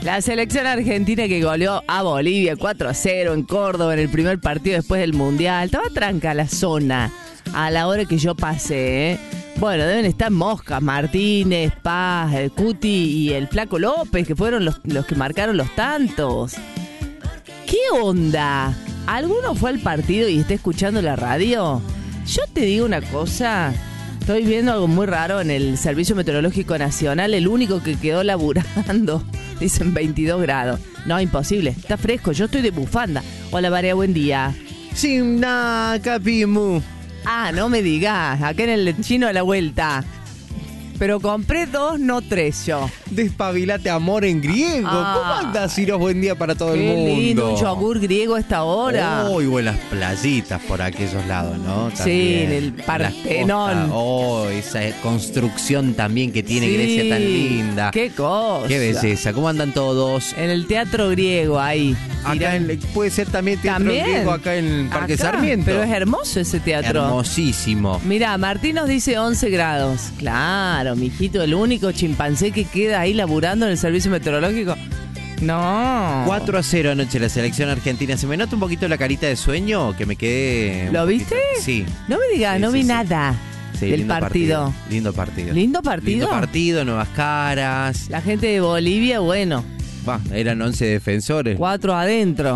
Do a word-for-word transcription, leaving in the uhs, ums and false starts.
La selección argentina que goleó a Bolivia cuatro a cero en Córdoba en el primer partido después del Mundial. Estaba tranca la zona a la hora que yo pasé, ¿eh? Bueno, deben estar Mosca, Martínez, Paz, el Cuti y el Flaco López, que fueron los, los que marcaron los tantos. ¿Qué onda? ¿Alguno fue al partido y está escuchando la radio? Yo te digo una cosa... Estoy viendo algo muy raro en el Servicio Meteorológico Nacional, el único que quedó laburando, dicen veintidós grados. No, imposible, está fresco, yo estoy de bufanda. Hola, María, buen día. Sin nada, capimu. Ah, no me digas, acá en el chino a la vuelta. Pero compré dos, no tres yo. Despabilate, amor en griego. Ah, ¿Cómo andas, Ciros? Buen día para todo el qué mundo. lindo, un yogur griego a esta hora. Oh, y buenas playitas por aquellos lados, ¿no? También. Sí, en el Partenón. Oh, esa construcción también que tiene Sí, Grecia tan linda. Qué cosa. Qué belleza. ¿Cómo andan todos? En el teatro griego ahí. Acá en, puede ser también teatro ¿También? griego acá en el Parque Acá, Sarmiento. Pero es hermoso ese teatro. Hermosísimo. Mira, Martín nos dice once grados. Claro, mijito, el único chimpancé que queda ahí laburando en el servicio meteorológico. No. cuatro a cero anoche la selección argentina. Se me nota un poquito la carita de sueño que me quedé... ¿Lo viste? Sí. No me digas, Sí, no sí, vi sí. nada Sí, del lindo partido. Lindo partido. ¿Lindo partido? Lindo partido, nuevas caras. La gente de Bolivia, bueno, Va, eran once defensores. cuatro adentro.